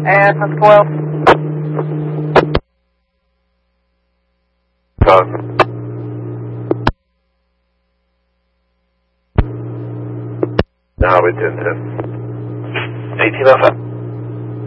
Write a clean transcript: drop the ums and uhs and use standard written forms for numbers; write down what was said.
And that's 12. Now it's in 10. 18 Alpha.